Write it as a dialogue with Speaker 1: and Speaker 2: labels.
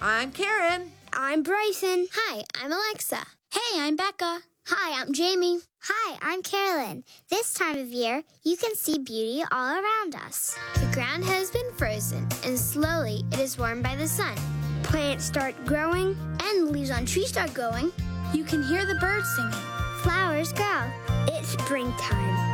Speaker 1: I'm Karen.
Speaker 2: I'm Bryson.
Speaker 3: Hi, I'm Alexa.
Speaker 4: Hey, I'm Becca.
Speaker 3: Hi, I'm Jamie.
Speaker 2: Hi, I'm Carolyn. This time of year, you can see beauty all around us.
Speaker 3: The ground has been frozen, and slowly it is warmed by the sun.
Speaker 2: Plants start growing,
Speaker 3: And leaves on trees start growing.
Speaker 4: You can hear the birds singing.
Speaker 2: flowers grow. It's springtime.